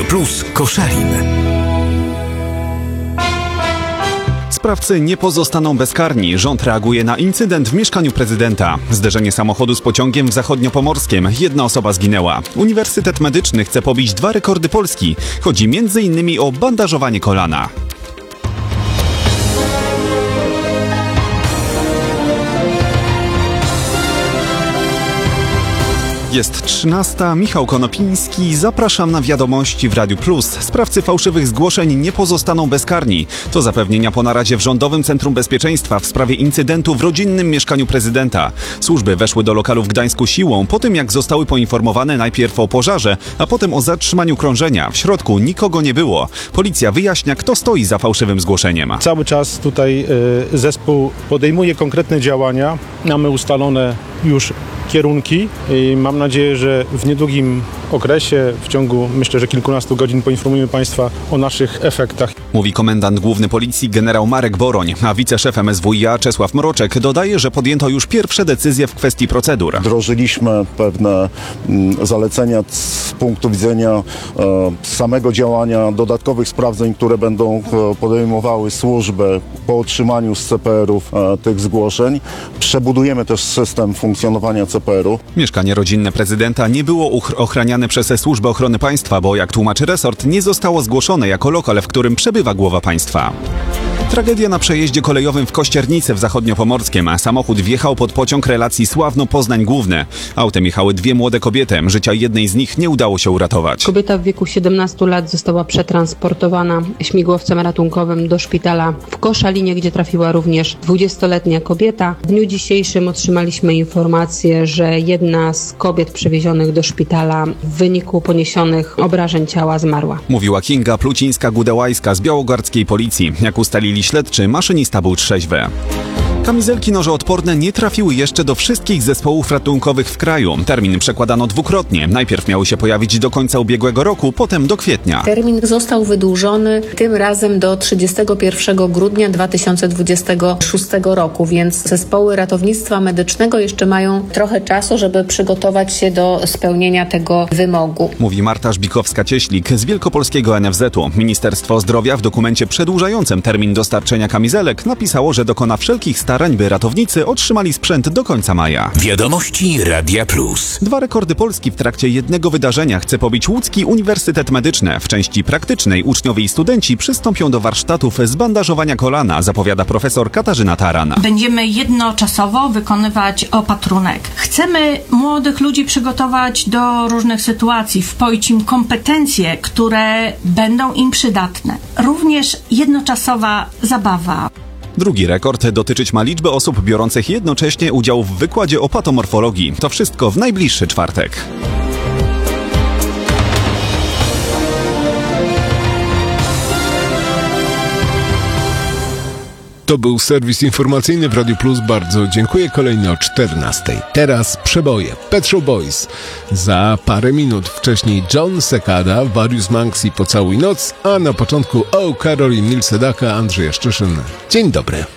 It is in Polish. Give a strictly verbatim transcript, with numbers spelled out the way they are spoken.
Plus Koszalin. Sprawcy nie pozostaną bezkarni. Rząd reaguje na incydent w mieszkaniu prezydenta. Zderzenie samochodu z pociągiem w Zachodniopomorskiem. Jedna osoba zginęła. Uniwersytet Medyczny chce pobić dwa rekordy Polski. Chodzi między innymi o bandażowanie kolana. Jest trzynasta. Michał Konopiński. Zapraszam na wiadomości w Radiu Plus. Sprawcy fałszywych zgłoszeń nie pozostaną bezkarni. To zapewnienia po naradzie w Rządowym Centrum Bezpieczeństwa w sprawie incydentu w rodzinnym mieszkaniu prezydenta. Służby weszły do lokalu w Gdańsku siłą, po tym jak zostały poinformowane najpierw o pożarze, a potem o zatrzymaniu krążenia. W środku nikogo nie było. Policja wyjaśnia, kto stoi za fałszywym zgłoszeniem. Cały czas tutaj y, zespół podejmuje konkretne działania. Mamy ustalone już kierunki i mam nadzieję, że w niedługim okresie, w ciągu myślę, że kilkunastu godzin poinformujemy Państwa o naszych efektach. Mówi komendant główny policji generał Marek Boroń, a wiceszef M S W iA Czesław Mroczek dodaje, że podjęto już pierwsze decyzje w kwestii procedur. Wdrożyliśmy pewne mm, zalecenia z punktu widzenia e, samego działania, dodatkowych sprawdzeń, które będą e, podejmowały służby po otrzymaniu z C P R-ów e, tych zgłoszeń. Przebudujemy też system funkcjonowania C P R-u. Mieszkanie rodzinne prezydenta nie było ochraniane przez Służbę Ochrony Państwa, bo jak tłumaczy resort, nie zostało zgłoszone jako lokal, w którym przebywa głowa państwa. Tragedia na przejeździe kolejowym w Kościernicy w Zachodniopomorskiem. Samochód wjechał pod pociąg relacji Sławno-Poznań Główny. Autem jechały dwie młode kobiety. Życia jednej z nich nie udało się uratować. Kobieta w wieku siedemnastu lat została przetransportowana śmigłowcem ratunkowym do szpitala w Koszalinie, gdzie trafiła również dwudziestoletnia kobieta. W dniu dzisiejszym otrzymaliśmy informację, że jedna z kobiet przewiezionych do szpitala w wyniku poniesionych obrażeń ciała zmarła. Mówiła Kinga Plucińska-Gudełajska z białogardzkiej policji. Jak ustalili śledczy, maszynista był trzeźwy. Kamizelki nożoodporne nie trafiły jeszcze do wszystkich zespołów ratunkowych w kraju. Termin przekładano dwukrotnie. Najpierw miały się pojawić do końca ubiegłego roku, potem do kwietnia. Termin został wydłużony tym razem do trzydziestego pierwszego grudnia dwa tysiące dwudziestego szóstego roku, więc zespoły ratownictwa medycznego jeszcze mają trochę czasu, żeby przygotować się do spełnienia tego wymogu. Mówi Marta Żbikowska-Cieślik z Wielkopolskiego N F Z u. Ministerstwo Zdrowia w dokumencie przedłużającym termin dostarczenia kamizelek napisało, że dokona wszelkich starań, by ratownicy otrzymali sprzęt do końca maja. Wiadomości Radia Plus. Dwa rekordy Polski w trakcie jednego wydarzenia chce pobić Łódzki Uniwersytet Medyczny. W części praktycznej uczniowie i studenci przystąpią do warsztatów z bandażowania kolana, zapowiada profesor Katarzyna Taran. Będziemy jednoczasowo wykonywać opatrunek. Chcemy młodych ludzi przygotować do różnych sytuacji, wpoić im kompetencje, które będą im przydatne. Również jednoczasowa zabawa. Drugi rekord dotyczyć ma liczby osób biorących jednocześnie udział w wykładzie o patomorfologii. To wszystko w najbliższy czwartek. To był serwis informacyjny w Radiu Plus. Bardzo dziękuję. Kolejny o czternastej. Teraz przeboje. Pet Shop Boys. Za parę minut wcześniej John Sekada, Various Monks i Pocałuj Noc, a na początku O. Karolin Nil Sedaka, Andrzej Szczyszyn. Dzień dobry.